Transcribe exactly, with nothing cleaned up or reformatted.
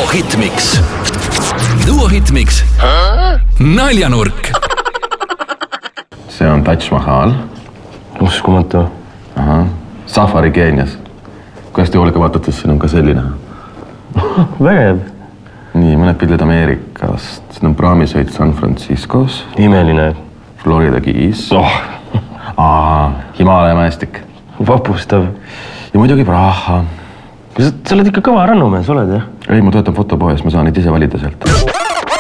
Duo Hitmix. Duo Hitmix. Naljanurk. See on Taj Mahal. Uskumatu. Aha. Safari Keenias. Kuidas te hoolega vaatate, siin on ka selline? Vägev. Nii, mõned pildid Ameerikast. Siin on praamisõit San Franciscos. Imeline. Florida Keys. Oh. Aa, Himaalaja mäestik. Vapustav. Ja muidugi Praha. Sa oled ikka kõva rannumees, oled jah? Ei, ma töötan fotopoes, ma saan neid ise valida sealt.